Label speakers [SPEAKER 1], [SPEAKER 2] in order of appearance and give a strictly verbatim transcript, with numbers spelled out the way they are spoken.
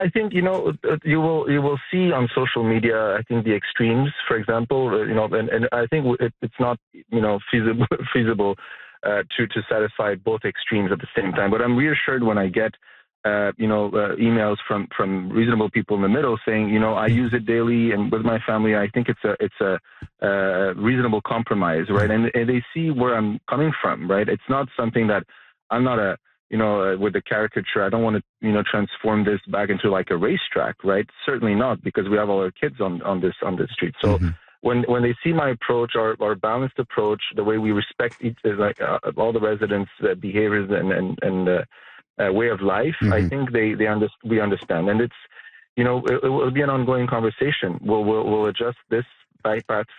[SPEAKER 1] I think, you know, you will you will see on social media, I think, the extremes, for example, you know, and, and I think it, it's not, you know, feasible feasible uh, to, to satisfy both extremes at the same time. But I'm reassured when I get, uh, you know, uh, emails from, from reasonable people in the middle saying, you know, I use it daily and with my family, I think it's a it's a uh, reasonable compromise, right? And, and they see where I'm coming from, right? It's not something that I'm not a, you know, uh, with the caricature, I don't want to, you know, transform this back into like a racetrack, right? Certainly not, because we have all our kids on, on this on this street. So mm-hmm. when when they see my approach, our, our balanced approach, the way we respect each, like uh, all the residents' uh, behaviors and and and uh, uh, way of life, mm-hmm. I think they they under, we understand, and it's, you know, it, it will be an ongoing conversation. We'll we'll, we'll adjust this bike path